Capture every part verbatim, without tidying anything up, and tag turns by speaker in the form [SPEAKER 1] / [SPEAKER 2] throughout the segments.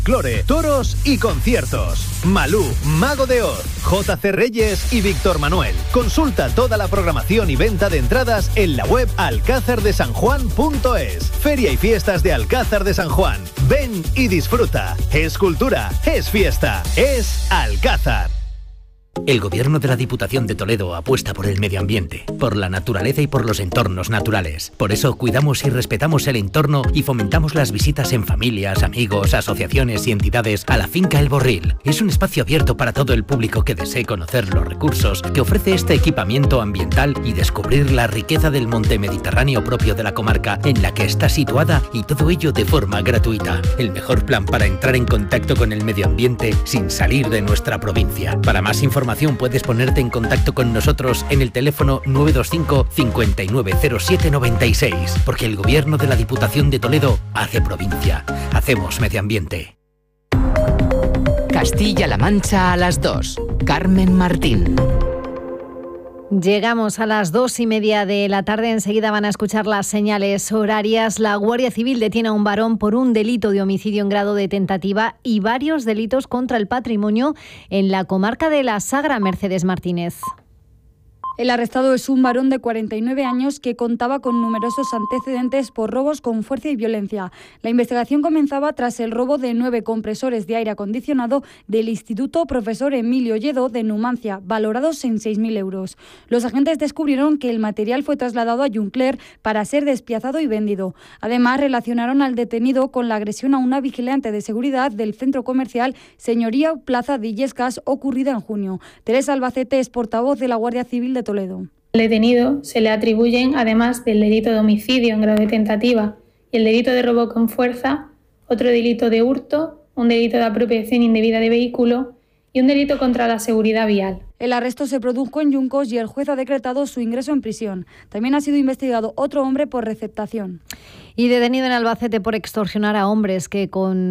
[SPEAKER 1] Clore, toros y conciertos. Malú, Mago de Oz, J C Reyes y Víctor Manuel. Consulta toda la programación y venta de entradas en la web alcázar de san juan punto es. Feria y fiestas de Alcázar de San Juan. Ven y disfruta. Es cultura, es fiesta, es Alcázar.
[SPEAKER 2] El Gobierno de la Diputación de Toledo apuesta por el medio ambiente, por la naturaleza y por los entornos naturales. Por eso cuidamos y respetamos el entorno y fomentamos las visitas en familias, amigos, asociaciones y entidades a la finca El Borril. Es un espacio abierto para todo el público que desee conocer los recursos que ofrece este equipamiento ambiental y descubrir la riqueza del monte mediterráneo propio de la comarca en la que está situada, y todo ello de forma gratuita. El mejor plan para entrar en contacto con el medio ambiente sin salir de nuestra provincia. Para más información puedes ponerte en contacto con nosotros en el teléfono nueve dos cinco, cinco nueve cero siete nueve seis, porque el Gobierno de la Diputación de Toledo hace provincia. Hacemos medio ambiente.
[SPEAKER 3] Castilla-La Mancha a las dos. Carmen Martín.
[SPEAKER 4] Llegamos a las dos y media de la tarde. Enseguida van a escuchar las señales horarias. La Guardia Civil detiene a un varón por un delito de homicidio en grado de tentativa y varios delitos contra el patrimonio en la comarca de la Sagra. Mercedes Martínez.
[SPEAKER 5] El arrestado es un varón de cuarenta y nueve años que contaba con numerosos antecedentes por robos con fuerza y violencia. La investigación comenzaba tras el robo de nueve compresores de aire acondicionado del Instituto Profesor Emilio Lledó de Numancia, valorados en seis mil euros. Los agentes descubrieron que el material fue trasladado a Juncler para ser despiazado y vendido. Además, relacionaron al detenido con la agresión a una vigilante de seguridad del centro comercial Señoría Plaza de Illescas, ocurrida en junio. Teresa Albacete es portavoz de la Guardia Civil de Toledo.
[SPEAKER 6] Al detenido se le atribuyen, además del delito de homicidio en grado de tentativa y el delito de robo con fuerza, otro delito de hurto, un delito de apropiación indebida de vehículo y un delito contra la seguridad vial.
[SPEAKER 5] El arresto se produjo en Yuncos y el juez ha decretado su ingreso en prisión. También ha sido investigado otro hombre por receptación.
[SPEAKER 4] Y detenido en Albacete por extorsionar a hombres que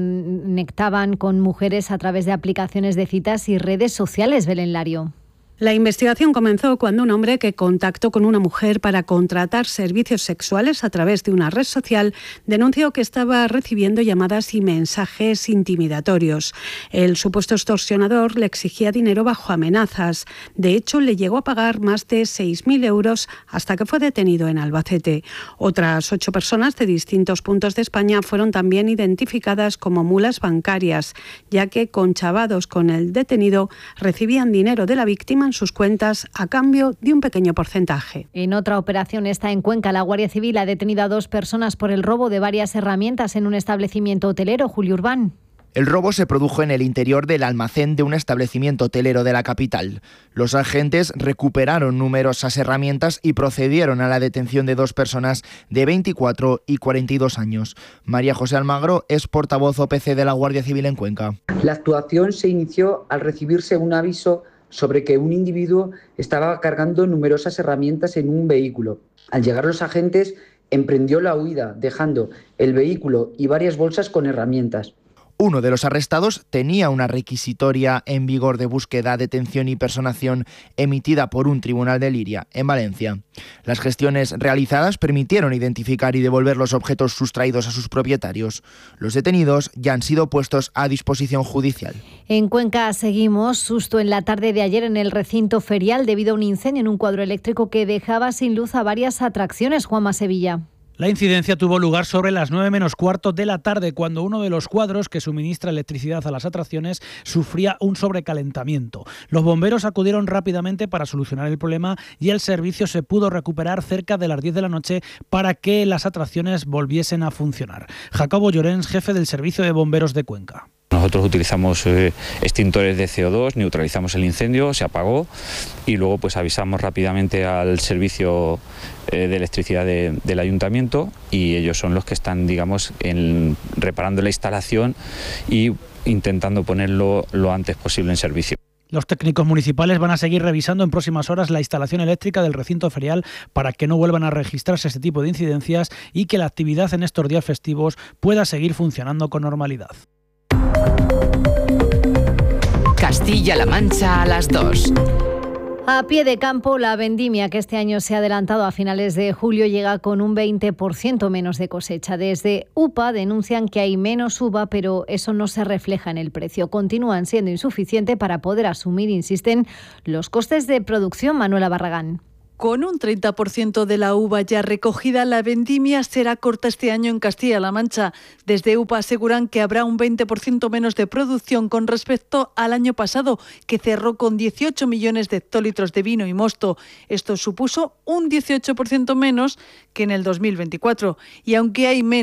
[SPEAKER 4] conectaban con mujeres a través de aplicaciones de citas y redes sociales. Belén Lario.
[SPEAKER 7] La investigación comenzó cuando un hombre que contactó con una mujer para contratar servicios sexuales a través de una red social denunció que estaba recibiendo llamadas y mensajes intimidatorios. El supuesto extorsionador le exigía dinero bajo amenazas. De hecho, le llegó a pagar más de seis mil euros hasta que fue detenido en Albacete. Otras ocho personas de distintos puntos de España fueron también identificadas como mulas bancarias, ya que conchavados con el detenido recibían dinero de la víctima en sus cuentas a cambio de un pequeño porcentaje.
[SPEAKER 4] En otra operación esta en Cuenca, la Guardia Civil ha detenido a dos personas por el robo de varias herramientas en un establecimiento hotelero. Julio Urbán.
[SPEAKER 8] El robo se produjo en el interior del almacén de un establecimiento hotelero de la capital. Los agentes recuperaron numerosas herramientas y procedieron a la detención de dos personas de veinticuatro y cuarenta y dos años. María José Almagro es portavoz O P C de la Guardia Civil en Cuenca.
[SPEAKER 9] La actuación se inició al recibirse un aviso sobre que un individuo estaba cargando numerosas herramientas en un vehículo. Al llegar los agentes, emprendió la huida, dejando el vehículo y varias bolsas con herramientas.
[SPEAKER 8] Uno de los arrestados tenía una requisitoria en vigor de búsqueda, detención y personación emitida por un tribunal de Liria, en Valencia. Las gestiones realizadas permitieron identificar y devolver los objetos sustraídos a sus propietarios. Los detenidos ya han sido puestos a disposición judicial.
[SPEAKER 4] En Cuenca seguimos. Susto en la tarde de ayer en el recinto ferial debido a un incendio en un cuadro eléctrico que dejaba sin luz a varias atracciones. Juanma Sevilla.
[SPEAKER 10] La incidencia tuvo lugar sobre las nueve menos cuarto de la tarde, cuando uno de los cuadros que suministra electricidad a las atracciones sufría un sobrecalentamiento. Los bomberos acudieron rápidamente para solucionar el problema y el servicio se pudo recuperar cerca de las diez de la noche para que las atracciones volviesen a funcionar. Jacobo Llorens, jefe del Servicio de Bomberos de Cuenca.
[SPEAKER 11] Nosotros utilizamos eh, extintores de C O dos, neutralizamos el incendio, se apagó y luego pues avisamos rápidamente al servicio eh, de electricidad de, del ayuntamiento y ellos son los que están, digamos, en, reparando la instalación y intentando ponerlo lo antes posible en servicio.
[SPEAKER 10] Los técnicos municipales van a seguir revisando en próximas horas la instalación eléctrica del recinto ferial para que no vuelvan a registrarse este tipo de incidencias y que la actividad en estos días festivos pueda seguir funcionando con normalidad.
[SPEAKER 3] Castilla-La Mancha a las dos.
[SPEAKER 4] A pie de campo, la vendimia, que este año se ha adelantado a finales de julio, llega con un veinte por ciento menos de cosecha. Desde U P A denuncian que hay menos uva, pero eso no se refleja en el precio. Continúan siendo insuficiente para poder asumir, insisten, los costes de producción. Manuela Barragán.
[SPEAKER 12] Con un treinta por ciento de la uva ya recogida, la vendimia será corta este año en Castilla-La Mancha. Desde U P A aseguran que habrá un veinte por ciento menos de producción con respecto al año pasado, que cerró con dieciocho millones de hectolitros de vino y mosto. Esto supuso un dieciocho por ciento menos que en el dos mil veinticuatro. Y aunque hay menos